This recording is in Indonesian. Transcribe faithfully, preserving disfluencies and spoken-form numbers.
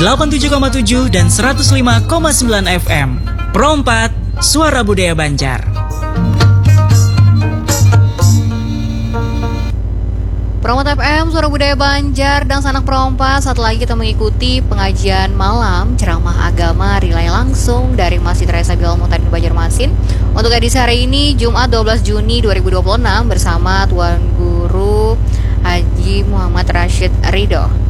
delapan puluh tujuh koma tujuh dan seratus lima koma sembilan F M. Pro empat, Suara Budaya Banjar. Pro empat F M, Suara Budaya Banjar, dan Sanak Pro empat. Saat lagi kita mengikuti pengajian malam ceramah agama relay langsung dari Masjid Raya Sabil Al-Mu'tadin Banjarmasin. Untuk edisi hari ini, Jumat dua belas Juni dua ribu dua puluh enam, bersama Tuan Guru Haji Muhammad Rashid Ridho.